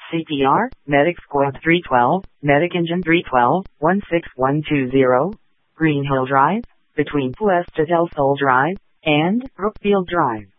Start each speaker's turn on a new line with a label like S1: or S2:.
S1: CPR, Medic Squad 312, Medic Engine 312, 16120, Green Hill Drive, between Puesta del Sol Drive and Brookfield Drive.